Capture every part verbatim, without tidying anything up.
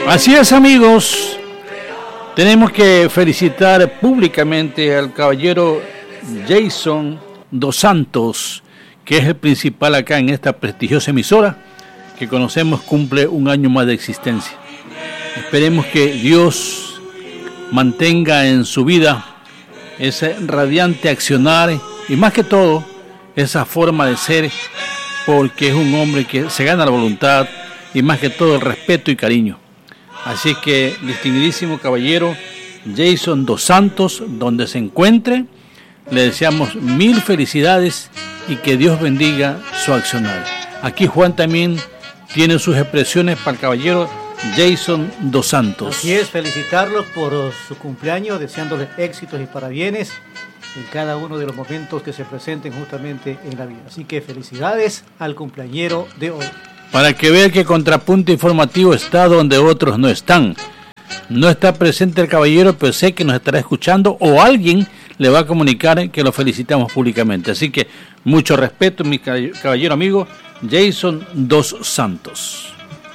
Así es, amigos, tenemos que felicitar públicamente al caballero Jason Dos Santos, que es el principal acá en esta prestigiosa emisora que conocemos, cumple un año más de existencia. Esperemos que Dios mantenga en su vida ese radiante accionar y más que todo esa forma de ser, porque es un hombre que se gana la voluntad y más que todo el respeto y cariño. Así que, distinguidísimo caballero Jason Dos Santos, donde se encuentre, le deseamos mil felicidades y que Dios bendiga su accionar. Aquí Juan también tiene sus expresiones para el caballero Jason Dos Santos. Así es, felicitarlos por su cumpleaños, deseándoles éxitos y parabienes en cada uno de los momentos que se presenten justamente en la vida. Así que felicidades al cumpleañero de hoy. Para que vea que Contrapunto Informativo está donde otros no están. No está presente el caballero, pero sé que nos estará escuchando o alguien le va a comunicar que lo felicitamos públicamente. Así que mucho respeto, mi caballero amigo Jason Dos Santos.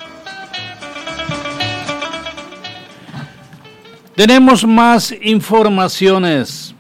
Tenemos más informaciones.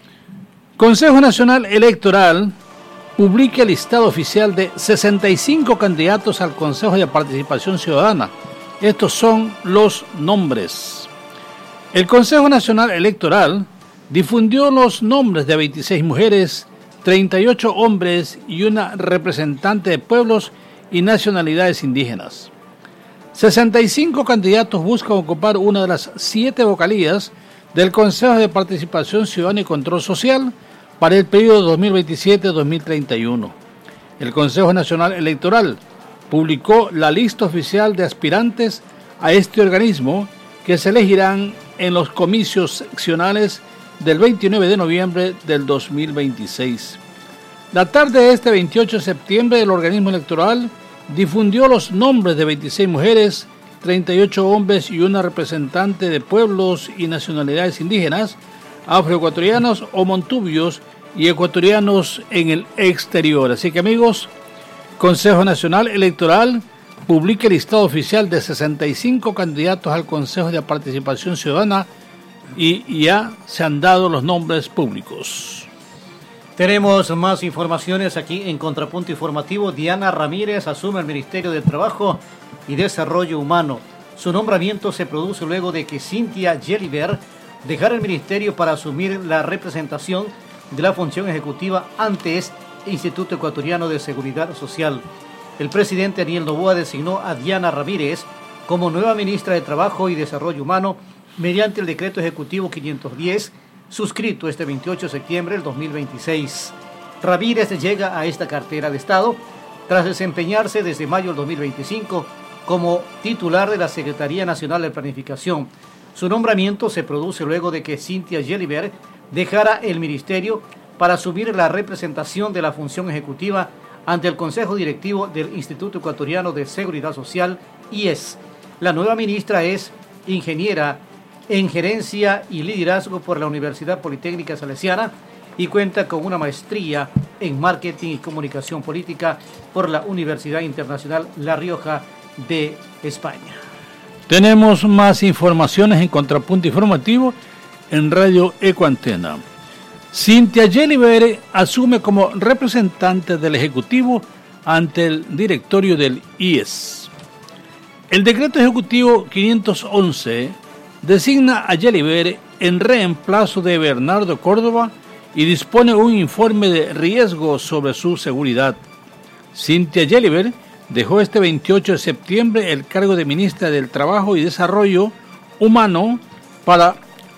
Consejo Nacional Electoral publica el listado oficial de sesenta y cinco candidatos al Consejo de Participación Ciudadana. Estos son los nombres. El Consejo Nacional Electoral difundió los nombres de veintiséis mujeres, treinta y ocho hombres y una representante de pueblos y nacionalidades indígenas. sesenta y cinco candidatos buscan ocupar una de las siete vocalías del Consejo de Participación Ciudadana y Control Social para el periodo dos mil veintisiete a dos mil treinta y uno. El Consejo Nacional Electoral publicó la lista oficial de aspirantes a este organismo que se elegirán en los comicios seccionales del veintinueve de noviembre del dos mil veintiséis. La tarde de este veintiocho de septiembre, el organismo electoral difundió los nombres de veintiséis mujeres, treinta y ocho hombres y una representante de pueblos y nacionalidades indígenas, afroecuatorianos o montubios y ecuatorianos en el exterior. Así que, amigos, Consejo Nacional Electoral publica el listado oficial de sesenta y cinco candidatos al Consejo de Participación Ciudadana y ya se han dado los nombres públicos. Tenemos más informaciones aquí en Contrapunto Informativo. Diana Ramírez asume el Ministerio de Trabajo y Desarrollo Humano. Su nombramiento se produce luego de que Cynthia Gelliver dejara el ministerio para asumir la representación de la función ejecutiva ante este Instituto Ecuatoriano de Seguridad Social. El presidente Daniel Noboa designó a Diana Ramírez como nueva ministra de Trabajo y Desarrollo Humano mediante el decreto ejecutivo quinientos diez, suscrito este veintiocho de septiembre del dos mil veintiséis. Ramírez llega a esta cartera de Estado tras desempeñarse desde mayo del dos mil veinticinco como titular de la Secretaría Nacional de Planificación. Su nombramiento se produce luego de que Cynthia Gelliver dejara el ministerio para asumir la representación de la función ejecutiva ante el Consejo Directivo del Instituto Ecuatoriano de Seguridad Social, I E S. La nueva ministra es ingeniera en Gerencia y Liderazgo por la Universidad Politécnica Salesiana y cuenta con una maestría en Marketing y Comunicación Política por la Universidad Internacional La Rioja de España. Tenemos más informaciones en Contrapunto Informativo en Radio Ecoantena. Cynthia Gelliver asume como representante del Ejecutivo ante el directorio del I E S. El decreto ejecutivo quinientos once designa a Gelliver en reemplazo de Bernardo Córdoba y dispone un informe de riesgo sobre su seguridad. Cynthia Gelliver dejó este veintiocho de septiembre el cargo de ministra del Trabajo y Desarrollo Humano para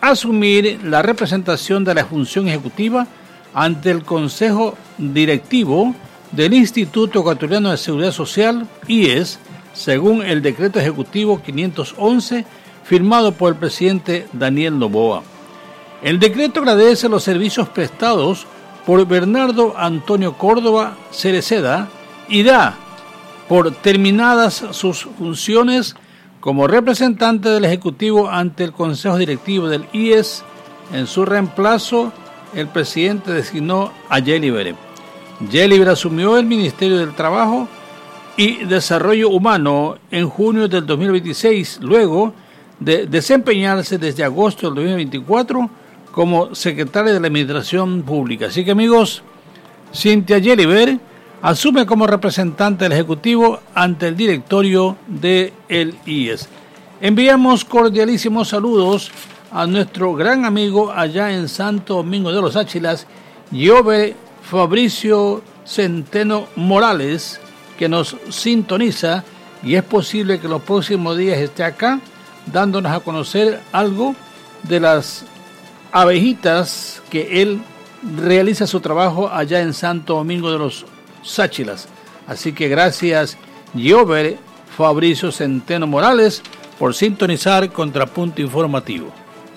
asumir la representación de la función ejecutiva ante el Consejo Directivo del Instituto Ecuatoriano de Seguridad Social, I E S, según el decreto ejecutivo quinientos once, firmado por el presidente Daniel Noboa. El decreto agradece los servicios prestados por Bernardo Antonio Córdoba Cereceda y da por terminadas sus funciones como representante del Ejecutivo ante el Consejo Directivo del I E S. En su reemplazo, el presidente designó a Gelliver. Gelliver asumió el Ministerio del Trabajo y Desarrollo Humano en junio del dos mil veintiséis, luego de desempeñarse desde agosto del dos mil veinticuatro como secretaria de la Administración Pública. Así que, amigos, Cintia Yeliver asume como representante del Ejecutivo ante el directorio del I E S. Enviamos cordialísimos saludos a nuestro gran amigo allá en Santo Domingo de los Áchilas, Jove Fabricio Centeno Morales, que nos sintoniza, y es posible que los próximos días esté acá dándonos a conocer algo de las abejitas que él realiza su trabajo allá en Santo Domingo de los Sáchilas. Así que gracias, Jove Fabricio Centeno Morales, por sintonizar Contrapunto Informativo.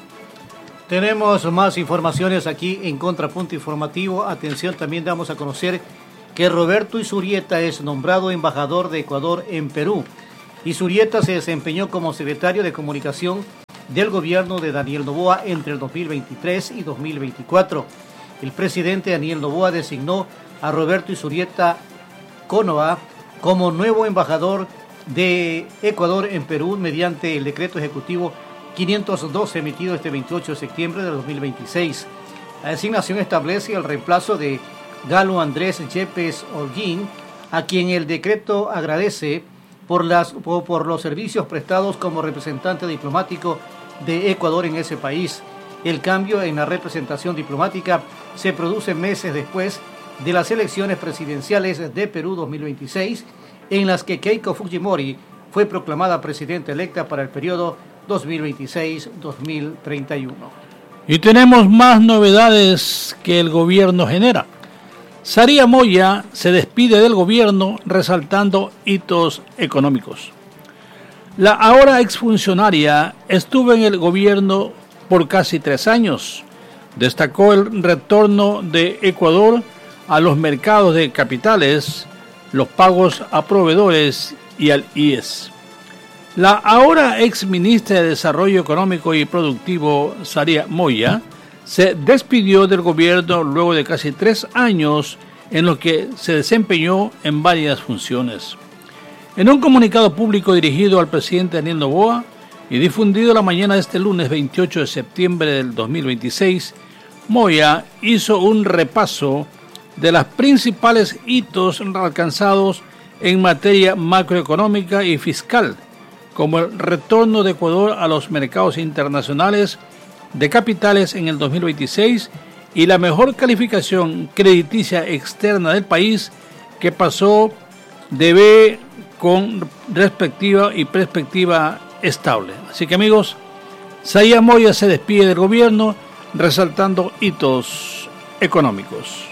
Tenemos más informaciones aquí en Contrapunto Informativo. Atención, también damos a conocer que Roberto Izurieta es nombrado embajador de Ecuador en Perú. Izurieta se desempeñó como secretario de Comunicación del gobierno de Daniel Noboa entre el dos mil veintitrés y dos mil veinticuatro. El presidente Daniel Noboa designó a Roberto Izurieta Cónova como nuevo embajador de Ecuador en Perú mediante el decreto ejecutivo quinientos doce emitido este veintiocho de septiembre de dos mil veintiséis. La designación establece el reemplazo de Galo Andrés Yepes Holguín, a quien el decreto agradece por, las, por, por los servicios prestados como representante diplomático de Ecuador en ese país. El cambio en la representación diplomática se produce meses después de las elecciones presidenciales de Perú dos mil veintiséis, en las que Keiko Fujimori fue proclamada presidenta electa para el periodo dos mil veintiséis a dos mil treinta y uno. Y tenemos más novedades que el gobierno genera. Saría Moya se despide del gobierno resaltando hitos económicos. La ahora exfuncionaria estuvo en el gobierno por casi tres años. Destacó el retorno de Ecuador a los mercados de capitales, los pagos a proveedores y al I E S. La ahora ex ministra de Desarrollo Económico y Productivo, Saría Moya, se despidió del gobierno luego de casi tres años en los que se desempeñó en varias funciones. En un comunicado público dirigido al presidente Daniel Noboa y difundido la mañana de este lunes veintiocho de septiembre del dos mil veintiséis, Moya hizo un repaso de los principales hitos alcanzados en materia macroeconómica y fiscal, como el retorno de Ecuador a los mercados internacionales de capitales en el dos mil veintiséis y la mejor calificación crediticia externa del país, que pasó de B con respectiva y perspectiva estable. Así que, amigos, Saría Moya se despide del gobierno resaltando hitos económicos.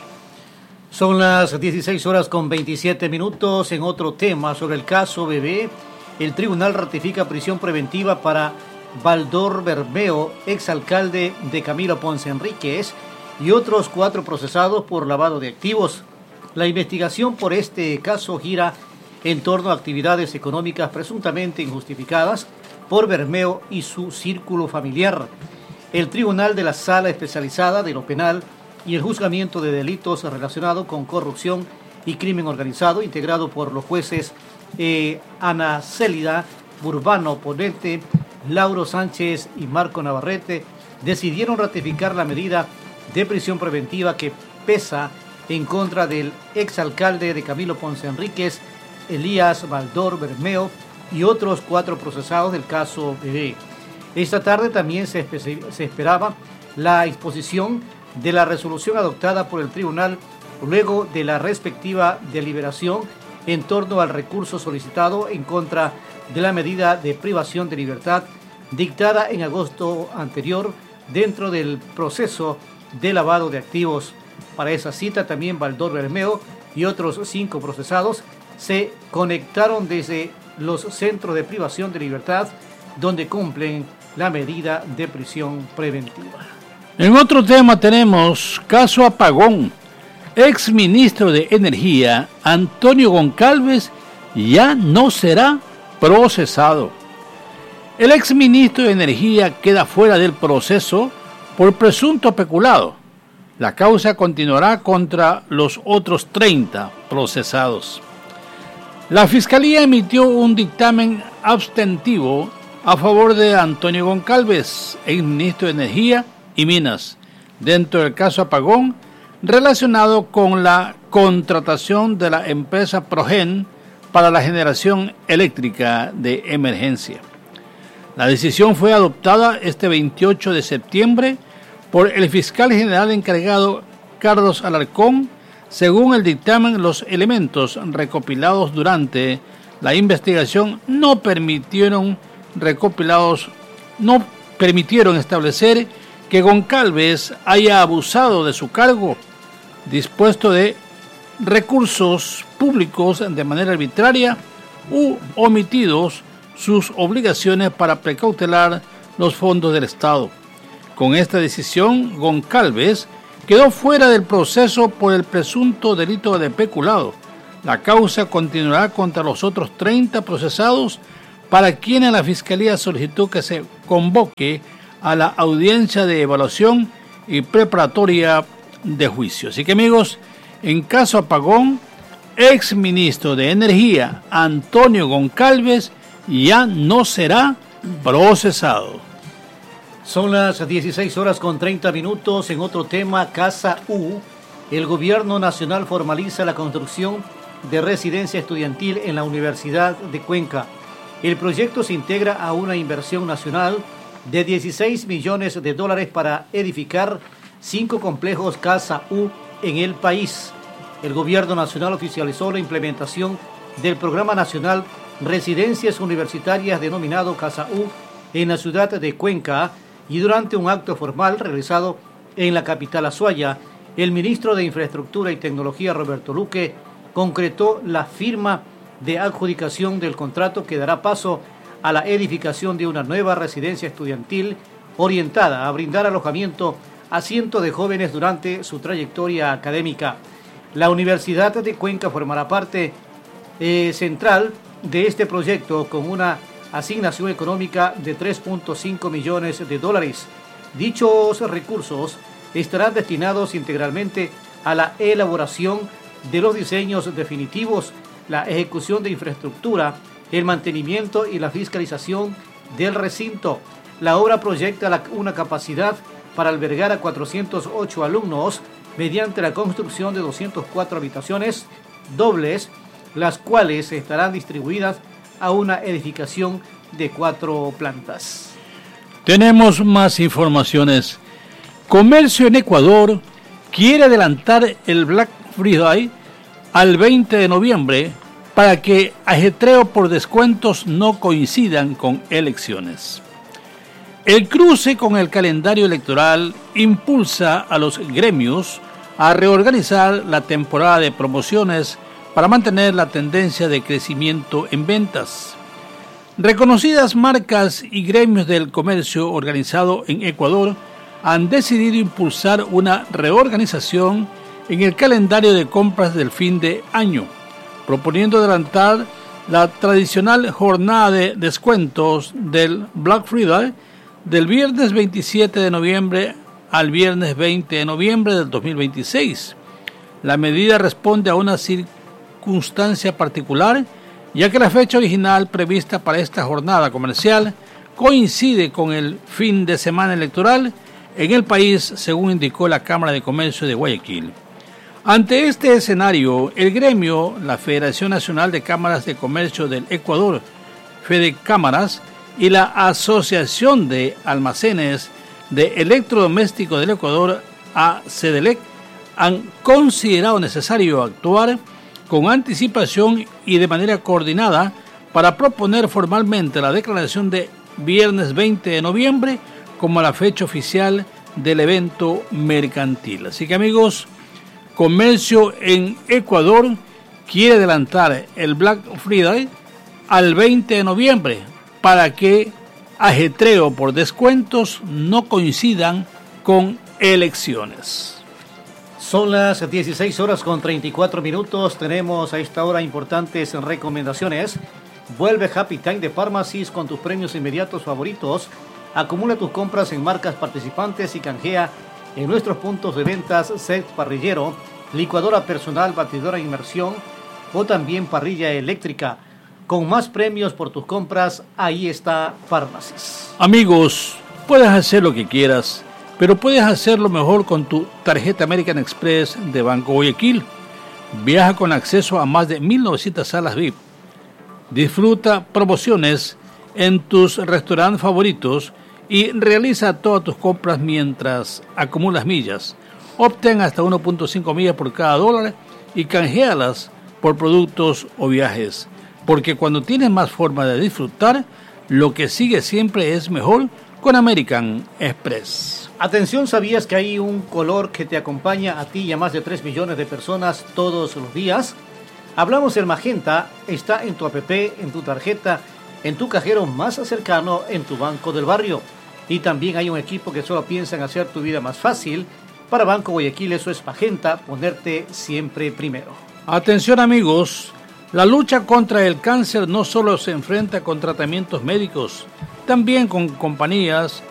Son las dieciséis horas con veintisiete minutos. En otro tema sobre el caso Bebé, el tribunal ratifica prisión preventiva para Baldor Bermeo, exalcalde de Camilo Ponce Enríquez, y otros cuatro procesados por lavado de activos. La investigación por este caso gira en torno a actividades económicas presuntamente injustificadas por Bermeo y su círculo familiar. El Tribunal de la Sala Especializada de lo Penal y el Juzgamiento de Delitos relacionados con corrupción y crimen organizado, integrado por los jueces eh, Ana Célida Burbano Ponente, Lauro Sánchez y Marco Navarrete, decidieron ratificar la medida de prisión preventiva que pesa en contra del exalcalde de Camilo Ponce Enríquez, Elías Baldor Bermeo, y otros cuatro procesados del caso Bebé. Esta tarde también se, se esperaba la exposición de la resolución adoptada por el tribunal luego de la respectiva deliberación en torno al recurso solicitado en contra de la medida de privación de libertad dictada en agosto anterior dentro del proceso de lavado de activos. Para esa cita también Baldor Bermeo y otros cinco procesados se conectaron desde los centros de privación de libertad donde cumplen la medida de prisión preventiva. En otro tema tenemos caso apagón. Ex ministro de Energía Antonio Goncalves ya no será procesado. El ex ministro de Energía queda fuera del proceso por presunto peculado. La causa continuará contra los otros treinta procesados. La Fiscalía emitió un dictamen abstentivo a favor de Antonio Goncalves, exministro de Energía y Minas, dentro del caso Apagón, relacionado con la contratación de la empresa Progen para la generación eléctrica de emergencia. La decisión fue adoptada este veintiocho de septiembre por el fiscal general encargado Carlos Alarcón. Según el dictamen, los elementos recopilados durante la investigación no permitieron recopilados no permitieron establecer que Goncalves haya abusado de su cargo, dispuesto de recursos públicos de manera arbitraria u omitidos sus obligaciones para precautelar los fondos del Estado. Con esta decisión, Goncalves quedó fuera del proceso por el presunto delito de peculado. La causa continuará contra los otros treinta procesados, para quienes la Fiscalía solicitó que se convoque a la audiencia de evaluación y preparatoria de juicio. Así que, amigos, en caso Apagón, ex ministro de Energía Antonio Goncalves ya no será procesado. Son las dieciséis horas con treinta minutos. En otro tema, Casa U, el gobierno nacional formaliza la construcción de residencia estudiantil en la Universidad de Cuenca. El proyecto se integra a una inversión nacional de dieciséis millones de dólares para edificar cinco complejos Casa U en el país. El gobierno nacional oficializó la implementación del Programa Nacional Residencias Universitarias denominado Casa U en la ciudad de Cuenca, y durante un acto formal realizado en la capital Azuaya, el ministro de Infraestructura y Tecnología, Roberto Luque, concretó la firma de adjudicación del contrato que dará paso a la edificación de una nueva residencia estudiantil orientada a brindar alojamiento a cientos de jóvenes durante su trayectoria académica. La Universidad de Cuenca formará parte eh, central de este proyecto con una asignación económica de tres punto cinco millones de dólares. Dichos recursos estarán destinados integralmente a la elaboración de los diseños definitivos, la ejecución de infraestructura, el mantenimiento y la fiscalización del recinto. La obra proyecta la, una capacidad para albergar a cuatrocientos ocho alumnos mediante la construcción de doscientas cuatro habitaciones dobles, las cuales estarán distribuidas a una edificación de cuatro plantas. Tenemos más informaciones. Comercio en Ecuador quiere adelantar el Black Friday al veinte de noviembre para que ajetreo por descuentos no coincidan con elecciones. El cruce con el calendario electoral impulsa a los gremios a reorganizar la temporada de promociones para mantener la tendencia de crecimiento en ventas. Reconocidas marcas y gremios del comercio organizado en Ecuador han decidido impulsar una reorganización en el calendario de compras del fin de año, proponiendo adelantar la tradicional jornada de descuentos del Black Friday del viernes veintisiete de noviembre al viernes veinte de noviembre del dos mil veintiséis. La medida responde a una circunstancia particular, ya que la fecha original prevista para esta jornada comercial coincide con el fin de semana electoral en el país, según indicó la Cámara de Comercio de Guayaquil. Ante este escenario, el gremio, la Federación Nacional de Cámaras de Comercio del Ecuador, FEDECámaras, y la Asociación de Almacenes de Electrodomésticos del Ecuador, ACEDELEC, han considerado necesario actuar con anticipación y de manera coordinada para proponer formalmente la declaración de viernes veinte de noviembre como la fecha oficial del evento mercantil. Así que, amigos, Comercio en Ecuador quiere adelantar el Black Friday al veinte de noviembre para que ajetreo por descuentos no coincidan con elecciones. Son las dieciséis horas con treinta y cuatro minutos. Tenemos a esta hora importantes recomendaciones. Vuelve Happy Time de Pharmacies con tus premios inmediatos favoritos. Acumula tus compras en marcas participantes y canjea en nuestros puntos de ventas set parrillero, licuadora personal, batidora de inmersión, o también parrilla eléctrica. Con más premios por tus compras, ahí está Pharmacy's. Amigos, puedes hacer lo que quieras, pero puedes hacerlo mejor con tu tarjeta American Express de Banco Guayaquil. Viaja con acceso a más de mil novecientas salas V I P. Disfruta promociones en tus restaurantes favoritos y realiza todas tus compras mientras acumulas millas. Obtén hasta uno punto cinco millas por cada dólar y canjealas por productos o viajes. Porque cuando tienes más forma de disfrutar, lo que sigue siempre es mejor con American Express. Atención, ¿sabías que hay un color que te acompaña a ti y a más de tres millones de personas todos los días? Hablamos del magenta, está en tu app, en tu tarjeta, en tu cajero más cercano, en tu banco del barrio. Y también hay un equipo que solo piensa en hacer tu vida más fácil. Para Banco Guayaquil eso es magenta, ponerte siempre primero. Atención amigos, la lucha contra el cáncer no solo se enfrenta con tratamientos médicos, también con compañías